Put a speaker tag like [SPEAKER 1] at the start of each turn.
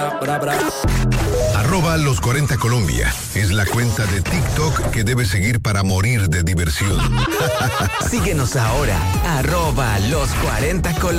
[SPEAKER 1] Los 40 Colombia es la cuenta de TikTok que debes seguir para morir de diversión.
[SPEAKER 2] Síguenos ahora, @los 40 Colombia.